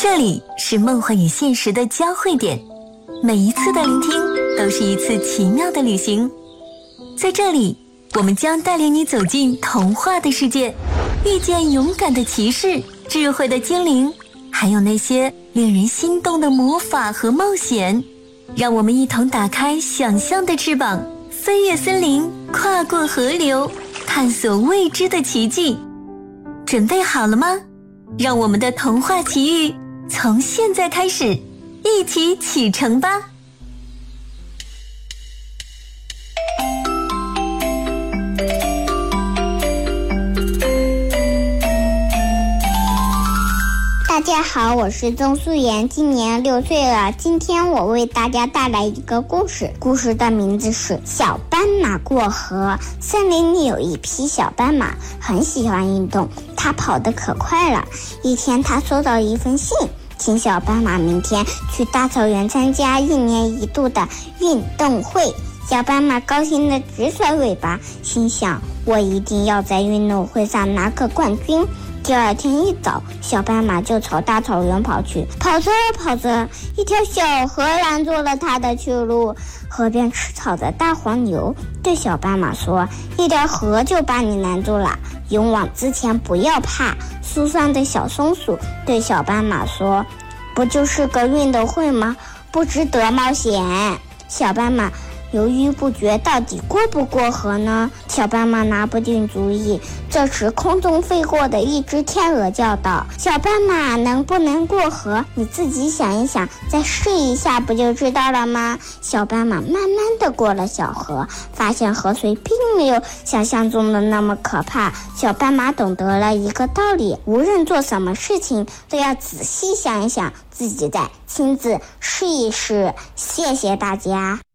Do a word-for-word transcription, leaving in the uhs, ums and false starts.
这里是梦幻与现实的交汇点，每一次的聆听都是一次奇妙的旅行。在这里，我们将带领你走进童话的世界，遇见勇敢的骑士、智慧的精灵，还有那些令人心动的魔法和冒险。让我们一同打开想象的翅膀，飞越森林，跨过河流，探索未知的奇迹。准备好了吗？让我们的童话奇遇从现在开始，一起启程吧！ 大家好，我是曾素妍，今年六岁了。今天我为大家带来一个故事，故事的名字是《小斑马过河》。森林里有一匹小斑马，很喜欢运动，它跑得可快了。一天，它收到一封信，请小斑马明天去大草原参加一年一度的运动会。小斑马高兴地直甩尾巴，心想我一定要在运动会上拿个冠军。第二天一早，小斑马就朝大草原跑去。跑着跑着，一条小河拦住了它的去路。河边吃草的大黄牛对小斑马说：“一条河就把你拦住了，勇往直前，不要怕。”树上的小松鼠对小斑马说：“不就是个运动会吗？不值得冒险。”小斑马犹豫不决，到底过不过河呢？小斑马拿不定主意。这时空中飞过的一只天鹅叫道：“小斑马能不能过河？你自己想一想，再试一下不就知道了吗？”小斑马慢慢地过了小河，发现河水并没有想象中的那么可怕。小斑马懂得了一个道理，无论做什么事情都要仔细想一想，自己再亲自试一试。谢谢大家。